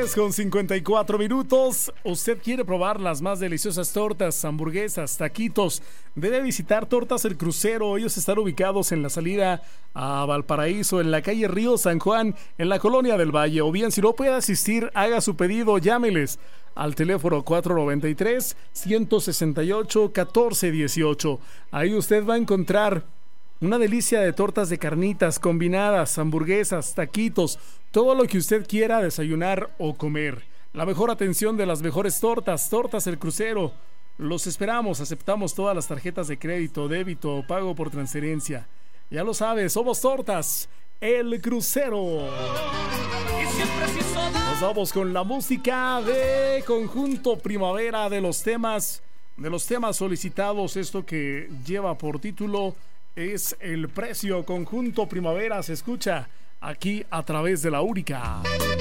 10:54. ¿Usted quiere probar las más deliciosas tortas, hamburguesas, taquitos? Debe visitar Tortas El Crucero. Ellos están ubicados en la salida a Valparaíso, en la calle Río San Juan, en la Colonia del Valle. O bien, si no puede asistir, haga su pedido, llámeles al teléfono 493-168-1418. Ahí usted va a encontrar una delicia de tortas de carnitas combinadas, hamburguesas, taquitos, todo lo que usted quiera desayunar o comer. La mejor atención de las mejores tortas, Tortas El Crucero. Los esperamos, aceptamos todas las tarjetas de crédito, débito o pago por transferencia. Ya lo sabes, somos Tortas El Crucero. Nos vamos con la música de Conjunto Primavera, de los temas solicitados. Esto que lleva por título es El Precio. Conjunto Primavera se escucha aquí a través de la Única.